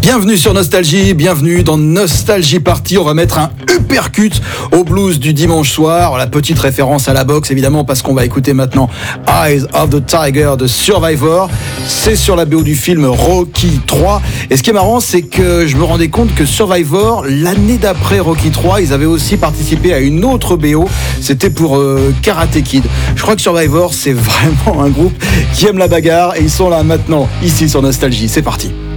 Bienvenue sur Nostalgie, bienvenue dans Nostalgie Party. On va mettre un uppercut au blues du dimanche soir. La petite référence à la boxe, évidemment, parce qu'on va écouter maintenant Eyes of the Tiger de Survivor. C'est sur la BO du film Rocky 3. Et ce qui est marrant, c'est que je me rendais compte que Survivor, l'année d'après Rocky 3, ils avaient aussi participé à une autre BO. C'était pour Karate Kid. Je crois que Survivor, c'est vraiment un groupe qui aime la bagarre. Et ils sont là maintenant, ici sur Nostalgie. C'est parti.